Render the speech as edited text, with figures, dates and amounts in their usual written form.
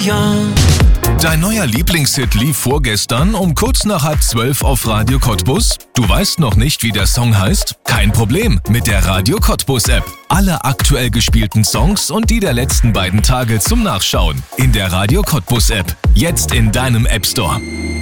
young. Dein neuer Lieblingshit lief vorgestern um kurz nach 11:30 auf Radio Cottbus? Du weißt noch nicht, wie der Song heißt? Kein Problem, mit der Radio Cottbus App. Alle aktuell gespielten Songs und die der letzten beiden Tage zum Nachschauen. In der Radio Cottbus App. Jetzt in deinem App Store.